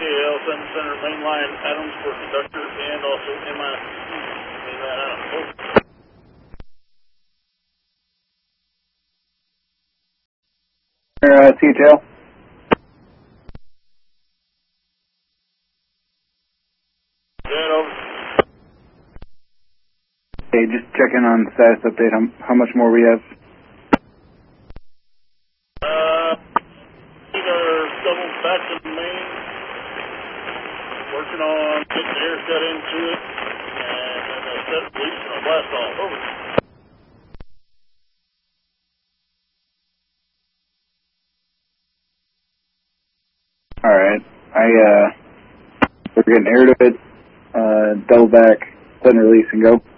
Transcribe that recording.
KL, Center, main line, Adams for conductor, and also MI, main line, Adams. CTL. Okay, just checking on status update. How much more we have? Either double back to the main, working on getting the air cut into it, and then set release and blast off. Over. Alright, we're getting air to it, double back, set and release and go.